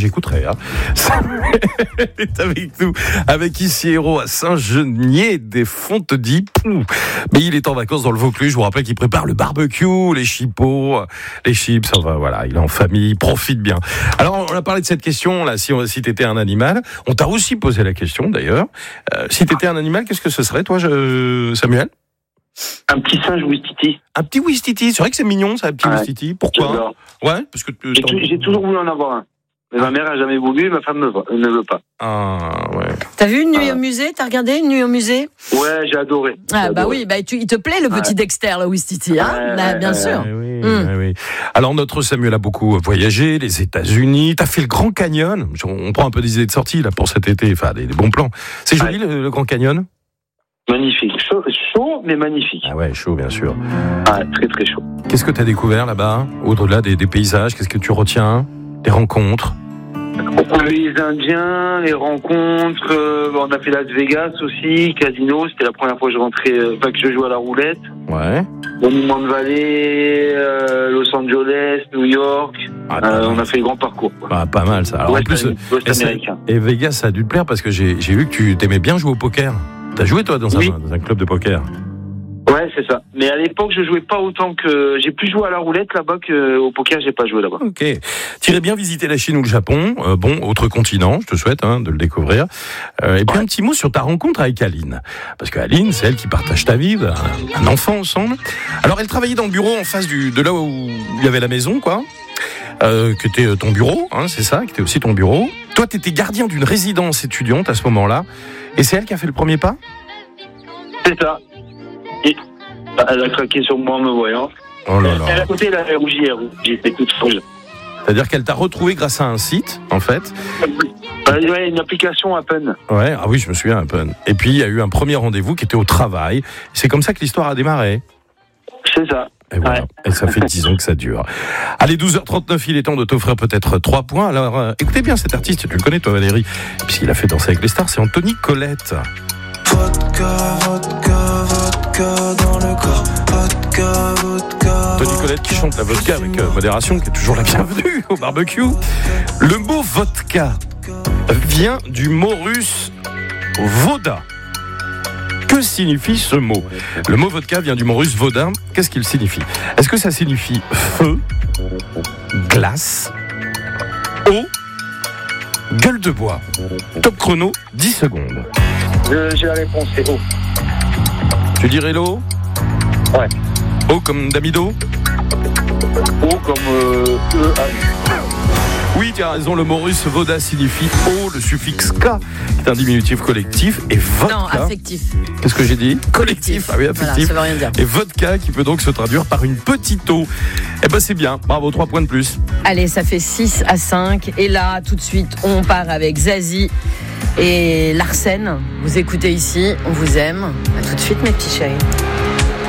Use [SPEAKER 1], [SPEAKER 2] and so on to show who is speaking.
[SPEAKER 1] j'écouterai. Samuel est avec nous, avec ici Hérault à Saint-Genier des Fontes-Dies. Mais il est en vacances dans le Vaucluse. Je vous rappelle qu'il prépare le barbecue, les chipots, les chips. Enfin voilà, il est en famille, il profite bien. Alors on a parlé de cette question là. Si t'étais un animal, on t'a aussi posé la question d'ailleurs. Si t'étais un animal, qu'est-ce que ce serait, toi, Samuel?
[SPEAKER 2] Un petit singe Ouistiti.
[SPEAKER 1] Un petit Ouistiti, c'est vrai que c'est mignon, ça, un petit Ouistiti. Pourquoi?
[SPEAKER 2] J'adore.
[SPEAKER 1] Ouais, parce que
[SPEAKER 2] j'ai toujours voulu en avoir un. Mais ma mère a jamais voulu, ma femme ne veut pas.
[SPEAKER 1] Ah, ouais.
[SPEAKER 3] T'as vu Une nuit au musée? T'as regardé Une nuit au musée?
[SPEAKER 2] Ouais, j'ai adoré.
[SPEAKER 3] Bah oui, il te plaît le petit Dexter, le Ouistiti, hein? Bien sûr.
[SPEAKER 1] Oui. Alors, notre Samuel a beaucoup voyagé, les États-Unis. T'as fait le Grand Canyon. On prend un peu des idées de sortie, là, pour cet été. Enfin, des bons plans. C'est joli, le Grand Canyon?
[SPEAKER 2] Magnifique. Chaud, mais magnifique.
[SPEAKER 1] Ah ouais, chaud, bien sûr.
[SPEAKER 2] Ah, très, très chaud.
[SPEAKER 1] Qu'est-ce que t'as découvert là-bas? Au-delà des paysages, qu'est-ce que tu retiens? Des rencontres?
[SPEAKER 2] Les Indiens, les rencontres. On a fait Las Vegas aussi, casino. C'était la première fois que je jouais à la roulette.
[SPEAKER 1] Ouais.
[SPEAKER 2] Monument de Vallée, Los Angeles, New York. On a fait le grand parcours.
[SPEAKER 1] Pas mal ça. Alors, en plus,
[SPEAKER 2] américain.
[SPEAKER 1] Et Vegas, ça a dû te plaire parce que j'ai vu que tu t'aimais bien jouer au poker. T'as joué toi dans un club de poker?
[SPEAKER 2] Ouais, c'est ça. Mais à l'époque, je jouais pas autant que... J'ai plus joué à la roulette là-bas qu'au poker, j'ai pas joué là-bas.
[SPEAKER 1] Ok. T'irais bien visiter la Chine ou le Japon. Autre continent, je te souhaite de le découvrir. Et puis un petit mot sur ta rencontre avec Aline. Parce qu'Aline, c'est elle qui partage ta vie, un enfant ensemble. Alors, elle travaillait dans le bureau en face de là où il y avait la maison, quoi. Que était ton bureau, c'est ça, qui était aussi ton bureau. Toi, t'étais gardien d'une résidence étudiante à ce moment-là. Et c'est elle qui a fait le premier pas?
[SPEAKER 2] C'est ça. Et elle a craqué sur moi en me voyant.
[SPEAKER 1] Oh là là.
[SPEAKER 2] Elle à côté, elle avait rougi, j'étais toute rouge.
[SPEAKER 1] C'est-à-dire qu'elle t'a retrouvé grâce à un site, en fait.
[SPEAKER 2] Ouais, une application Appen.
[SPEAKER 1] Ouais, ah oui, je me souviens Appen. Et puis, il y a eu un premier rendez-vous qui était au travail. C'est comme ça que l'histoire a démarré.
[SPEAKER 2] C'est ça.
[SPEAKER 1] Et voilà. Ouais. Et ça fait 10 ans que ça dure. Allez, 12h39, il est temps de t'offrir peut-être 3 points. Alors, écoutez bien cet artiste, tu le connais toi Valérie, puisqu'il a fait Danser avec les stars, c'est Anthony Colette.
[SPEAKER 4] Vodka, vodka, vodka dans le corps. Vodka, vodka.
[SPEAKER 1] Tony Colette qui chante la vodka avec modération, qui est toujours la bienvenue au barbecue. Le mot vodka vient du mot russe voda. Que signifie ce mot? Le mot vodka vient du mot russe voda. Qu'est-ce qu'il signifie? Est-ce que ça signifie feu, glace, eau, gueule de bois? Top chrono, 10 secondes.
[SPEAKER 2] J'ai la réponse, c'est eau.
[SPEAKER 1] Tu dirais l'eau?
[SPEAKER 2] Ouais.
[SPEAKER 1] Eau comme d'amido?
[SPEAKER 2] Eau comme E-A-U.
[SPEAKER 1] Oui, tu as raison, le mot russe voda signifie eau, le suffixe K est un diminutif collectif et vodka.
[SPEAKER 3] Non, affectif.
[SPEAKER 1] Qu'est-ce que j'ai dit?
[SPEAKER 3] Collectif.
[SPEAKER 1] Ah oui, affectif.
[SPEAKER 3] Voilà, ça veut rien dire.
[SPEAKER 1] Et vodka qui peut donc se traduire par une petite eau. Eh ben c'est bien, bravo, 3 points de plus.
[SPEAKER 3] Allez, ça fait 6-5. Et là, tout de suite, on part avec Zazie et Larsen. Vous écoutez ici, on vous aime. À tout de suite, mes petits chéris.